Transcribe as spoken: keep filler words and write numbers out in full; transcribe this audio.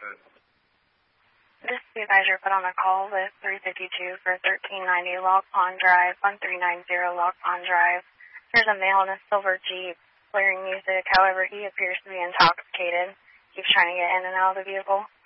This supervisor put on a call with three fifty-two for thirteen ninety Log Pond Drive, one three nine zero Log Pond Drive. There's a male in a silver Jeep blaring music. However, he appears to be intoxicated. Keeps trying to get in and out of the vehicle.